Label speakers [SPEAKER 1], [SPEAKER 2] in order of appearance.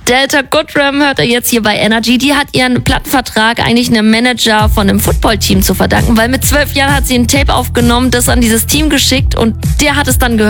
[SPEAKER 1] Delta Goodrem hört er jetzt hier bei Energy. Die hat ihren Plattenvertrag eigentlich einem Manager von einem Footballteam zu verdanken, weil mit 12 Jahren hat sie ein Tape aufgenommen, das an dieses Team geschickt und der hat es dann gehört.